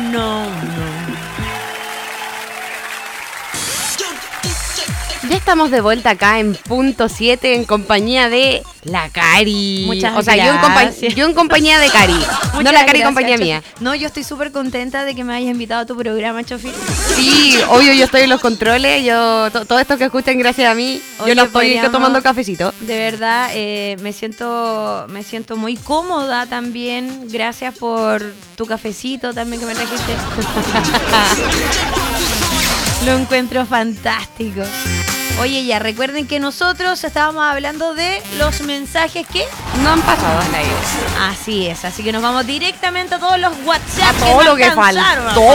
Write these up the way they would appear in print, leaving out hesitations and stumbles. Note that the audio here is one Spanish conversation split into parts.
no. Ya estamos de vuelta acá en Punto 7 en compañía de la Cari. Muchas o sea, gracias. yo en compañía de Cari. No la Cari en compañía Chofi. mía. No, yo estoy súper contenta de que me hayas invitado a tu programa, Chofi. Sí, obvio, yo estoy en los controles. Todo esto que escuchan gracias a mí, Oye, yo lo estoy podríamos- tomando cafecito. De verdad, me siento muy cómoda también. Gracias por tu cafecito también que me trajiste. Lo encuentro fantástico. Oye, ya, recuerden que nosotros estábamos hablando de los mensajes que... No han pasado al aire. Así es, así que nos vamos directamente a todos los WhatsApp Todo lo que alcanzaron. faltó.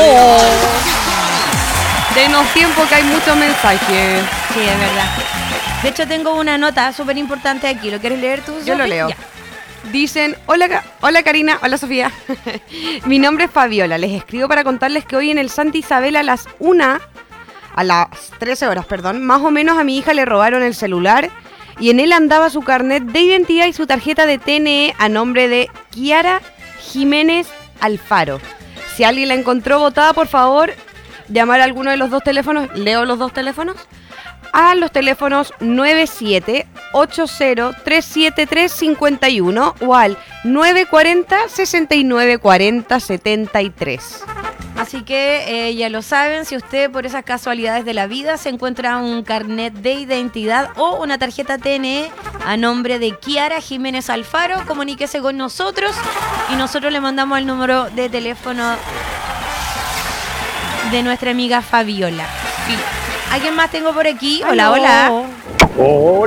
Denos tiempo que hay muchos mensajes. Sí, es verdad. De hecho, tengo una nota súper importante aquí. ¿Lo quieres leer tú, Yo lo Sofi? leo. Ya. Dicen, hola Karina, hola Sofía. Mi nombre es Fabiola. Les escribo para contarles que hoy en el Santa Isabel a las 13 horas, más o menos a mi hija le robaron el celular y en él andaba su carnet de identidad y su tarjeta de TNE a nombre de Kiara Jiménez Alfaro. Si alguien la encontró botada, por favor, llamar a alguno de los dos teléfonos. Leo los dos teléfonos. A los teléfonos 9780373551 o al 940-6940-73. Así que ya lo saben, si usted por esas casualidades de la vida se encuentra un carnet de identidad o una tarjeta TNE a nombre de Kiara Jiménez Alfaro, comuníquese con nosotros y nosotros le mandamos el número de teléfono de nuestra amiga Fabiola. Sí. ¿Alguien más tengo por aquí? Hola, hola.